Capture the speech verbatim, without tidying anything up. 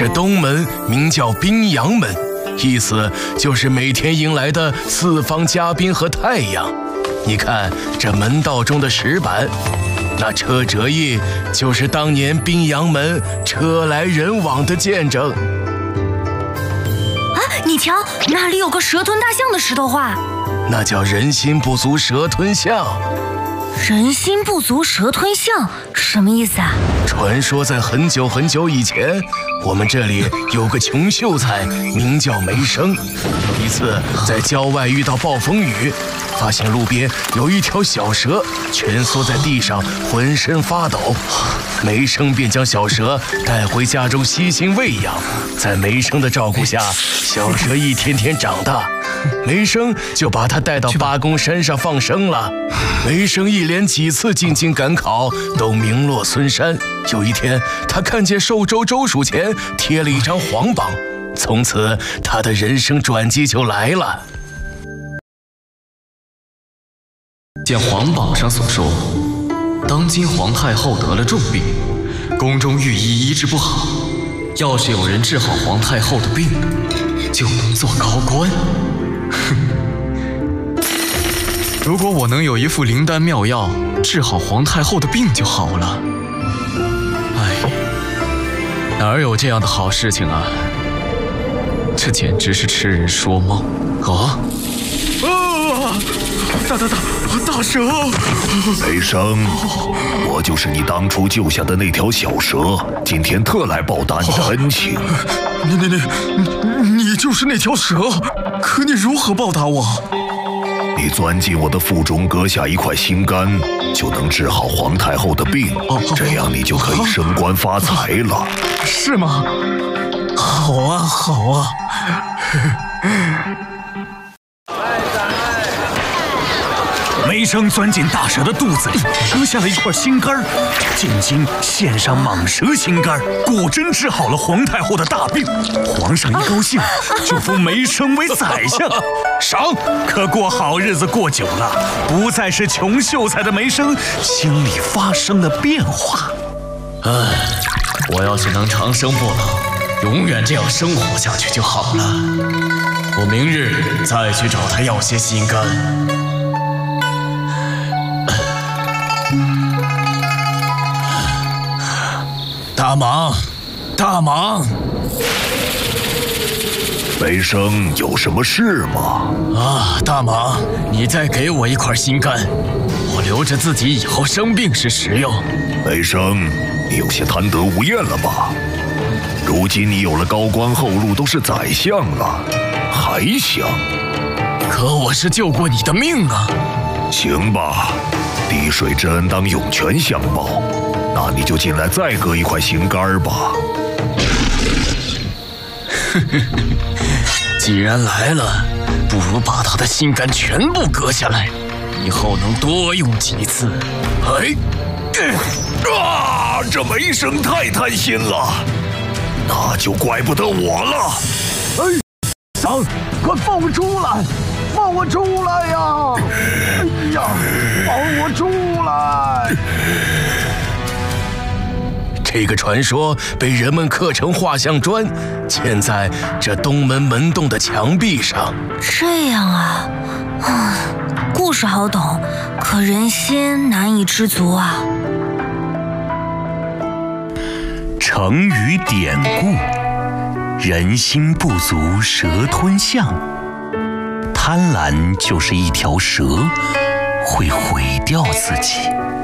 这东门名叫宾阳门，意思就是每天迎来的四方嘉宾和太阳。你看这门道中的石板，那车辙印就是当年宾阳门车来人往的见证。 啊，你瞧，那里有个蛇吞大象的石头画， 那叫人心不足蛇吞象。 人心不足蛇吞象，什么意思啊？ 传说在很久很久以前，我们这里有个穷秀才，名叫梅生。有一次在郊外遇到暴风雨，发现路边有一条小蛇蜷缩在地上，浑身发抖。梅生便将小蛇带回家中悉心喂养，在梅生的照顾下，小蛇一天天长大。梅生就把他带到八公山上放生了。梅生一连几次进京赶考，都名落孙山。有一天，他看见寿州州署前贴了一张黄榜，从此他的人生转机就来了。 见黄榜上所说，当今皇太后得了重病，宫中御医医治不好，要是有人治好皇太后的病，就能做高官。哼！如果我能有一副灵丹妙药，治好皇太后的病就好了。哎，哪有这样的好事情啊？这简直是痴人说梦啊！啊！大大大大蛇！ 雷生，我就是你当初救下的那条小蛇，今天特来报答你的恩情。 你你你你你就是那条蛇，可你如何报答我？ 你钻进我的腹中，割下一块心肝，就能治好皇太后的病，这样你就可以升官发财了。 是吗？好啊，好啊。 梅生钻进大蛇的肚子里，割下了一块心肝，进京献上蟒蛇心肝，果真治好了皇太后的大病。皇上一高兴，就封梅生为宰相。赏！可过好日子过久了，不再是穷秀才的梅生，心里发生了变化。 唉，我要是能长生不老，永远这样生活下去就好了。我明日再去找他要些心肝。 大忙，大忙！ 梅生，有什么事吗？ 啊，大忙，你再给我一块心肝，我留着自己以后生病时食用。 梅生，你有些贪得无厌了吧？如今你有了高官厚禄，都是宰相了，还想？ 可我是救过你的命啊！ 行吧，滴水之恩当涌泉相报。那你就进来再割一块心肝吧。 既然来了，不如把他的心肝全部割下来，以后能多用几次。 哎，啊！这梅生太贪心了，那就怪不得我了。 哎，长，快放我出来！放我出来呀！哎呀，放我出来！ 这个传说被人们刻成画像砖，嵌在这东门门洞的墙壁上。 这样啊，啊，故事好懂，可人心难以知足啊。 成语典故：人心不足蛇吞象。贪婪就是一条蛇，会毁掉自己。